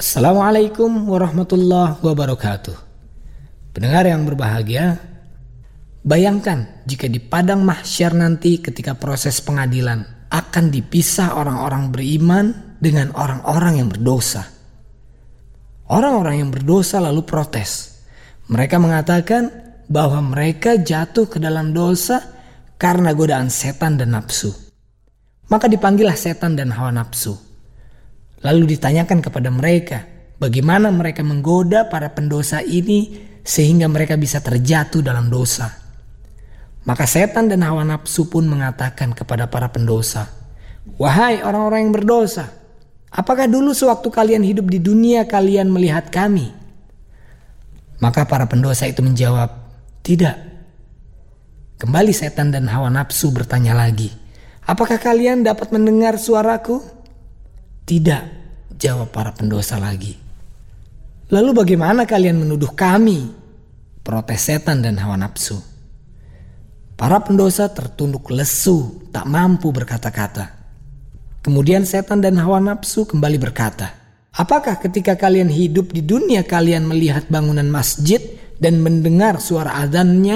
Assalamualaikum warahmatullahi wabarakatuh. Pendengar yang berbahagia, bayangkan jika di padang mahsyar nanti ketika proses pengadilan akan dipisah orang-orang beriman dengan orang-orang yang berdosa. Orang-orang yang berdosa lalu protes. Mereka mengatakan bahwa mereka jatuh ke dalam dosa karena godaan setan dan nafsu. Maka dipanggillah setan dan hawa nafsu. Lalu ditanyakan kepada mereka, bagaimana mereka menggoda para pendosa ini sehingga mereka bisa terjatuh dalam dosa. Maka setan dan hawa nafsu pun mengatakan kepada para pendosa, "Wahai orang-orang yang berdosa, apakah dulu sewaktu kalian hidup di dunia kalian melihat kami?" Maka para pendosa itu menjawab, "Tidak." Kembali setan dan hawa nafsu bertanya lagi, "Apakah kalian dapat mendengar suaraku?" "Tidak," jawab para pendosa lagi. "Lalu bagaimana kalian menuduh kami?" protes setan dan hawa nafsu. Para pendosa tertunduk lesu, tak mampu berkata-kata. Kemudian setan dan hawa nafsu kembali berkata, "Apakah ketika kalian hidup di dunia kalian melihat bangunan masjid dan mendengar suara adzannya?"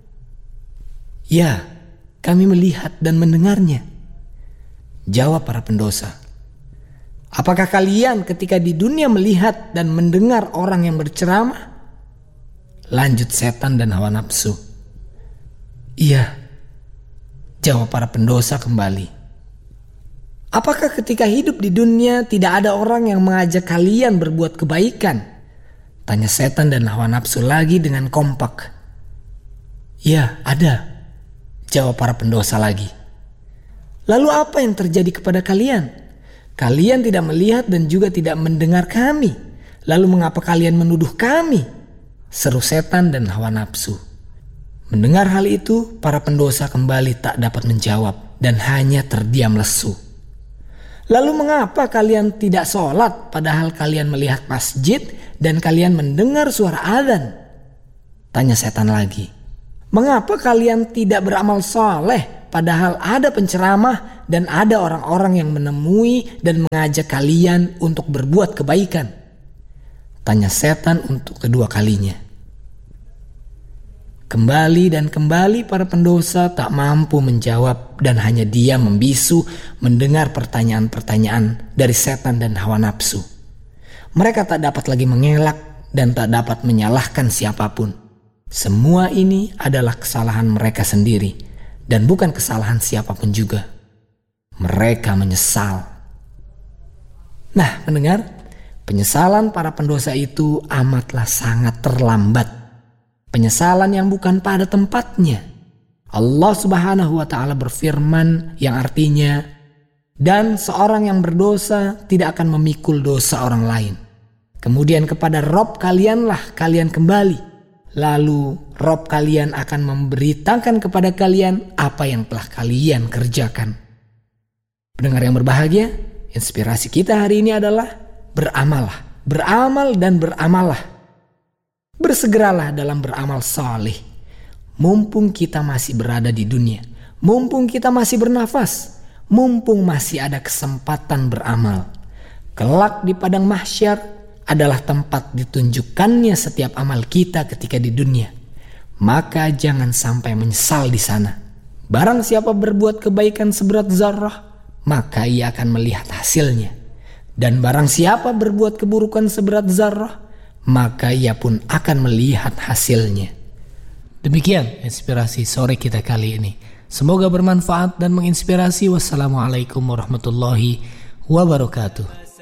"Ya, kami melihat dan mendengarnya," jawab para pendosa. "Apakah kalian ketika di dunia melihat dan mendengar orang yang berceramah?" lanjut setan dan hawa nafsu. "Iya," jawab para pendosa kembali. "Apakah ketika hidup di dunia tidak ada orang yang mengajak kalian berbuat kebaikan?" tanya setan dan hawa nafsu lagi dengan kompak. "Ya, ada," jawab para pendosa lagi. "Lalu apa yang terjadi kepada kalian? Kalian tidak melihat dan juga tidak mendengar kami. Lalu mengapa kalian menuduh kami?" seru setan dan hawa nafsu. Mendengar hal itu, para pendosa kembali tak dapat menjawab dan hanya terdiam lesu. "Lalu mengapa kalian tidak sholat padahal kalian melihat masjid dan kalian mendengar suara adzan?" tanya setan lagi. "Mengapa kalian tidak beramal soleh padahal ada penceramah dan ada orang-orang yang menemui dan mengajak kalian untuk berbuat kebaikan?" tanya setan untuk kedua kalinya. Kembali dan kembali para pendosa tak mampu menjawab dan hanya diam membisu mendengar pertanyaan-pertanyaan dari setan dan hawa nafsu. Mereka tak dapat lagi mengelak dan tak dapat menyalahkan siapapun. Semua ini adalah kesalahan mereka sendiri dan bukan kesalahan siapapun juga. Mereka menyesal. Nah, pendengar, penyesalan para pendosa itu amatlah sangat terlambat. Penyesalan yang bukan pada tempatnya. Allah Subhanahu wa ta'ala berfirman yang artinya, "Dan seorang yang berdosa tidak akan memikul dosa orang lain. Kemudian kepada Rob kalianlah kalian kembali. Lalu Rob kalian akan memberitakan kepada kalian apa yang telah kalian kerjakan." Pendengar yang berbahagia, inspirasi kita hari ini adalah beramallah, beramal dan beramallah. Bersegeralah dalam beramal saleh. Mumpung kita masih berada di dunia, mumpung kita masih bernafas, mumpung masih ada kesempatan beramal. Kelak di padang mahsyar adalah tempat ditunjukkannya setiap amal kita ketika di dunia. Maka jangan sampai menyesal di sana. Barang siapa berbuat kebaikan seberat zarrah, maka ia akan melihat hasilnya. Dan barang siapa berbuat keburukan seberat zarrah, maka ia pun akan melihat hasilnya. Demikian inspirasi sore kita kali ini. Semoga bermanfaat dan menginspirasi. Wassalamualaikum warahmatullahi wabarakatuh.